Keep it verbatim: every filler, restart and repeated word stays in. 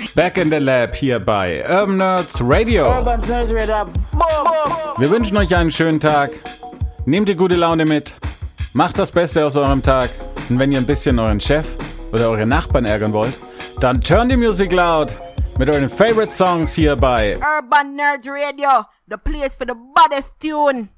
Back in the Lab hier bei Urban Nerds Radio. Urban Nerds Radio. Wir wünschen euch einen schönen Tag. Nehmt die gute Laune mit. Macht das Beste aus eurem Tag. Und wenn ihr ein bisschen euren Chef oder eure Nachbarn ärgern wollt, dann turn die Musik laut mit euren Favorite Songs hier bei Urban Nerds Radio, the place for the baddest tune.